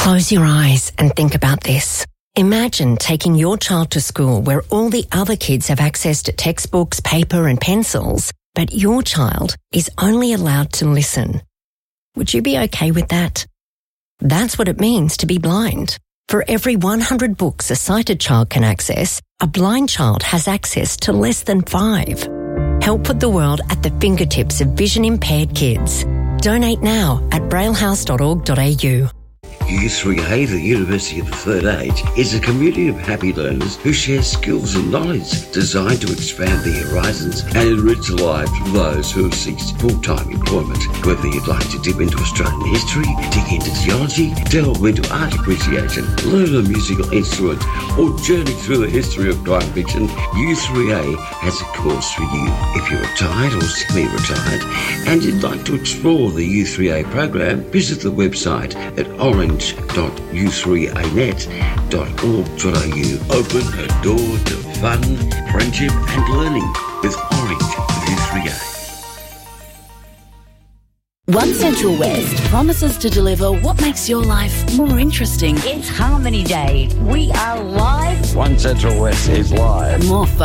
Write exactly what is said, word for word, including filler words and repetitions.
Close your eyes and think about this. Imagine taking your child to school where all the other kids have access to textbooks, paper and pencils, but your child is only allowed to listen. Would you be okay with that? That's what it means to be blind. For every one hundred books a sighted child can access, a blind child has access to less than five. Help put the world at the fingertips of vision-impaired kids. Donate now at braillehouse dot org dot a u. U three A, the University of the Third Age, is a community of happy learners who share skills and knowledge designed to expand their horizons and enrich the lives of those who seek full-time employment. Whether you'd like to dip into Australian history, dig into geology, delve into art appreciation, learn a musical instrument, or journey through the history of crime fiction, U three A has a course for you. If you're retired or semi-retired and you'd like to explore the U three A program, visit the website at orange dot u three a net dot org dot a u. Open a door to fun, friendship and learning with Orange U three A. One Central West promises to deliver what makes your life more interesting. It's Harmony Day. We are live. One Central West is live. More fun.